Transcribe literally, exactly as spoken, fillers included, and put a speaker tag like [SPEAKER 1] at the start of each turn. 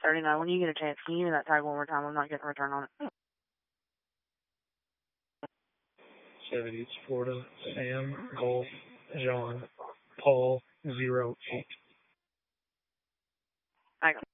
[SPEAKER 1] thirty-nine, when you get a chance, can you give me that tag one more time? I'm not getting a return on it.
[SPEAKER 2] seventy, Florida, Sam, Golf, John, Paul, zero eight.
[SPEAKER 1] Hang on.